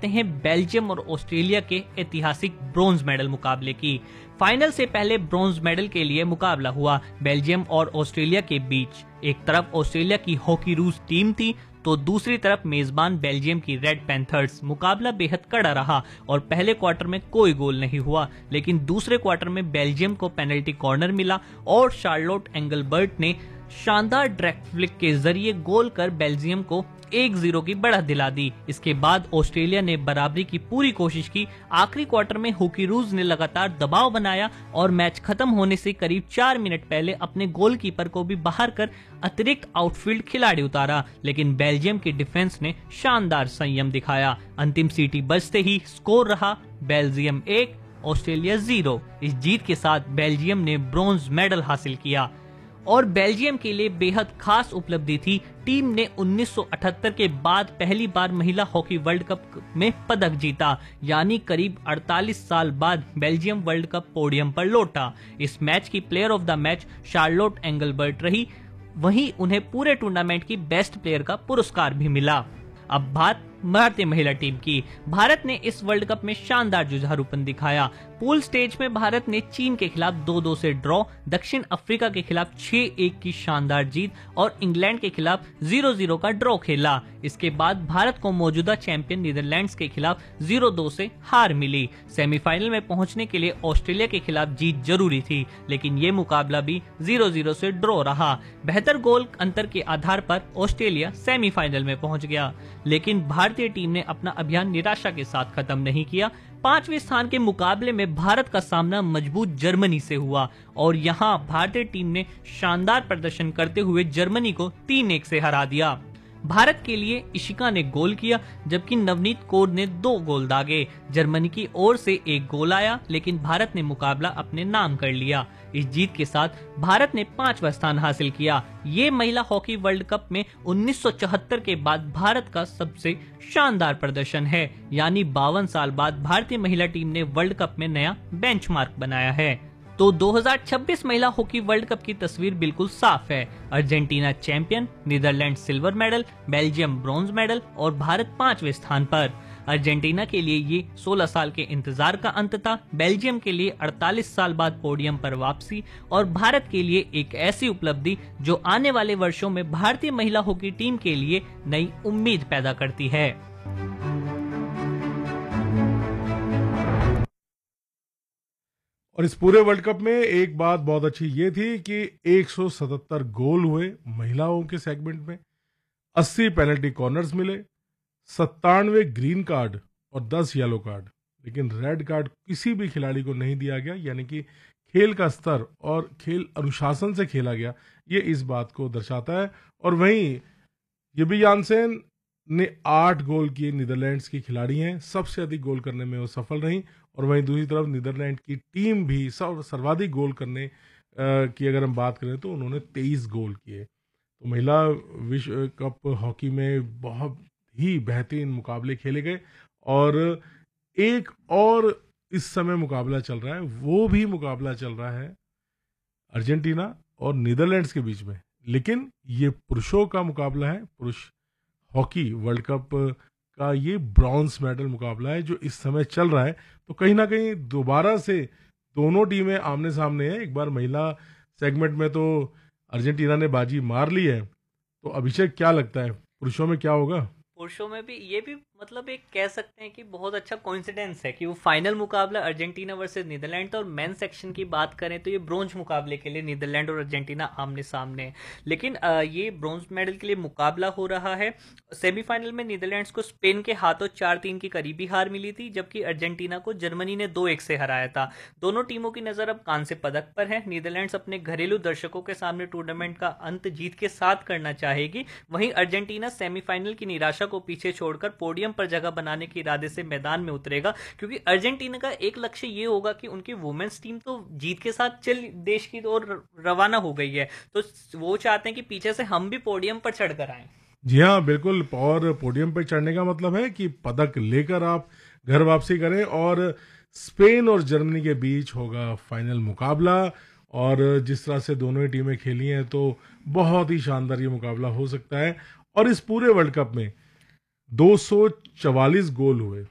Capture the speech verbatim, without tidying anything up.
करते हैं बेल्जियम और ऑस्ट्रेलिया के ऐतिहासिक ब्रॉन्ज मेडल मुकाबले की। फाइनल से पहले ब्रॉन्ज मेडल के लिए मुकाबला हुआ बेल्जियम और ऑस्ट्रेलिया के बीच। एक तरफ ऑस्ट्रेलिया की हॉकी रूस टीम थी तो दूसरी तरफ मेजबान बेल्जियम की रेड पैंथर्स। मुकाबला बेहद कड़ा रहा और पहले क्वार्टर में कोई गोल नहीं हुआ, लेकिन दूसरे क्वार्टर में बेल्जियम को पेनल्टी कॉर्नर मिला और शार्लोट एंगलबर्ट ने शानदार ड्रैग फ्लिक के जरिए गोल कर बेल्जियम को एक जीरो की बढ़त दिला दी। इसके बाद ऑस्ट्रेलिया ने बराबरी की पूरी कोशिश की। आखिरी क्वार्टर में हॉकीरूज ने लगातार दबाव बनाया और मैच खत्म होने से करीब चार मिनट पहले अपने गोलकीपर को भी बाहर कर अतिरिक्त आउटफील्ड खिलाड़ी उतारा, लेकिन बेल्जियम की डिफेंस ने शानदार संयम दिखाया। अंतिम सीटी बजते ही स्कोर रहा बेल्जियम एक ऑस्ट्रेलिया जीरो। इस जीत के साथ बेल्जियम ने ब्रॉन्ज मेडल हासिल किया और बेल्जियम के लिए बेहद खास उपलब्धि थी। टीम ने उन्नीस सौ अठहत्तर के बाद पहली बार महिला हॉकी वर्ल्ड कप में पदक जीता, यानी करीब अड़तालीस साल बाद बेल्जियम वर्ल्ड कप पोडियम पर लौटा। इस मैच की player of the match Charlotte Engelbart रही, वहीं उन्हें पूरे टूर्नामेंट की बेस्ट प्लेयर का पुरस्कार भी मिला। अब बात भारतीय महिला टीम की। भारत ने इस वर्ल्ड कप में शानदार जुझारूपन दिखाया। पूल स्टेज में भारत ने चीन के खिलाफ दो दो से ड्रॉ, दक्षिण अफ्रीका के खिलाफ छह एक की शानदार जीत और इंग्लैंड के खिलाफ जीरो जीरो का ड्रॉ खेला। इसके बाद भारत को मौजूदा चैंपियन नीदरलैंड्स के खिलाफ जीरो दो से हार मिली। सेमीफाइनल में पहुंचने के लिए ऑस्ट्रेलिया के खिलाफ जीत जरूरी थी, लेकिन ये मुकाबला भी जीरो जीरो से ड्रॉ रहा। बेहतर गोल अंतर के आधार पर ऑस्ट्रेलिया सेमीफाइनल में पहुंच गया, लेकिन भारतीय टीम ने अपना अभियान निराशा के साथ खत्म नहीं किया। पांचवें स्थान के मुकाबले में भारत का सामना मजबूत जर्मनी से हुआ और यहां भारतीय टीम ने शानदार प्रदर्शन करते हुए जर्मनी को तीन एक से हरा दिया। भारत के लिए इशिका ने गोल किया, जबकि नवनीत कौर ने दो गोल दागे। जर्मनी की ओर से एक गोल आया, लेकिन भारत ने मुकाबला अपने नाम कर लिया। इस जीत के साथ भारत ने पांचवा स्थान हासिल किया। ये महिला हॉकी वर्ल्ड कप में उन्नीस सौ चौहत्तर के बाद भारत का सबसे शानदार प्रदर्शन है, यानी बावन साल बाद भारतीय महिला टीम ने वर्ल्ड कप में नया बेंचमार्क बनाया है। तो दो हज़ार छब्बीस महिला हॉकी वर्ल्ड कप की तस्वीर बिल्कुल साफ है। Argentina champion, Netherlands silver medal, Belgium bronze medal और भारत पांचवें स्थान पर। अर्जेंटीना के लिए ये सोलह साल के इंतजार का अंत था, बेल्जियम के लिए अड़तालीस साल बाद पोडियम पर वापसी और भारत के लिए एक ऐसी उपलब्धि जो आने वाले वर्षों में भारतीय महिला हॉकी टीम के लिए नई उम्मीद पैदा करती है। और इस पूरे वर्ल्ड कप में एक बात बहुत अच्छी ये थी कि एक सौ सतहत्तर गोल हुए महिलाओं के सेगमेंट में, अस्सी पेनल्टी कॉर्नर्स मिले, सत्तानवे ग्रीन कार्ड और दस येलो कार्ड, लेकिन रेड कार्ड किसी भी खिलाड़ी को नहीं दिया गया, यानी कि खेल का स्तर और खेल अनुशासन से खेला गया, ये इस बात को दर्शाता है। और वहीं यबी यानसेन ने आठ गोल किए, नीदरलैंड्स की खिलाड़ी हैं, सबसे अधिक गोल करने में वो सफल रही। और वहीं दूसरी तरफ नीदरलैंड की टीम भी सब सर्वाधिक गोल करने आ, की अगर हम बात करें तो उन्होंने तेईस गोल किए। तो महिला विश्व कप हॉकी में बहुत ही बेहतरीन मुकाबले खेले गए और एक और इस समय मुकाबला चल रहा है, वो भी मुकाबला चल रहा है अर्जेंटीना और नीदरलैंड्स के बीच में, लेकिन ये पुरुषों का मुकाबला है। पुरुष हॉकी वर्ल्ड कप का ये ब्रॉन्ज मेडल मुकाबला है जो इस समय चल रहा है। तो कहीं ना कहीं दोबारा से दोनों टीमें आमने सामने हैं। एक बार महिला सेगमेंट में तो अर्जेंटीना ने बाजी मार ली है, तो अभिषेक क्या लगता है पुरुषों में क्या होगा? पुरुषों में भी ये भी मतलब एक कह सकते हैं कि बहुत अच्छा कोइंसिडेंस है कि वो फाइनल मुकाबला अर्जेंटीना वर्सेस नीदरलैंड था और मेन सेक्शन की बात करें तो ये ब्रोंज मुकाबले के लिए नीदरलैंड और अर्जेंटीना आमने सामने है। लेकिन ये ब्रोंज मेडल के लिए मुकाबला हो रहा है। सेमीफाइनल में नीदरलैंड्स को स्पेन के हाथों चार तीन की करीबी हार मिली थी, जबकि अर्जेंटीना को जर्मनी ने दो एक से हराया था। दोनों टीमों की नजर अब कांस्य पदक पर है। नीदरलैंड्स अपने घरेलू दर्शकों के सामने टूर्नामेंट का अंत जीत के साथ करना चाहेगी, वहीं अर्जेंटीना सेमीफाइनल की निराशा को पीछे छोड़कर पोडियम पर जगह बनाने के इरादे से मैदान में उतरेगा, क्योंकि अर्जेंटीना का एक लक्ष्य ये होगा कि उनकी वुमेन्स टीम तो जीत के साथ चल देश की ओर रवाना हो गई है, तो वो चाहते हैं कि पीछे से हम भी पोडियम पर चढ़कर आए। जी हाँ, बिल्कुल। और पोडियम पर चढ़ने का मतलब है कि पदक लेकर आप घर वापसी करें और स्पेन और जर्मनी के बीच होगा फाइनल मुकाबला। और जिस तरह से दोनों ही टीमें खेली हैं तो बहुत ही शानदार ये मुकाबला हो सकता है। और इस पूरे वर्ल्ड कप में दो सौ चवालीस गोल हुए,